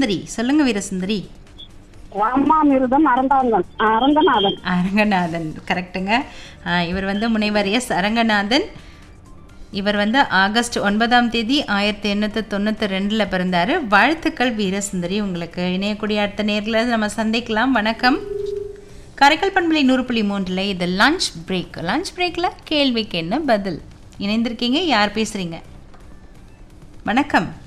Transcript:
வீரசுந்தரி. சொல்லுங்க வீரசுந்தரி. ராமாமிர்தம் அரங்கநாதன். அரங்கநாதன் கரெக்டுங்க. இவர் வந்து முனைவர் எஸ் அரங்கநாதன். இவர் வந்து ஆகஸ்ட் 9ஆம் தேதி 1892 பிறந்தார். வாழ்த்துக்கள் வீரசுந்தரி உங்களுக்கு. இணையக்கூடிய அடுத்த நேரில் நம்ம சந்திக்கலாம். வணக்கம். காரைக்கால் பண்பலை 100.3 இது லஞ்ச் பிரேக். லஞ்ச் பிரேக்கில் கேள்விக்கு என்ன பதில்? இணைந்திருக்கீங்க. யார் பேசுகிறீங்க? வணக்கம்.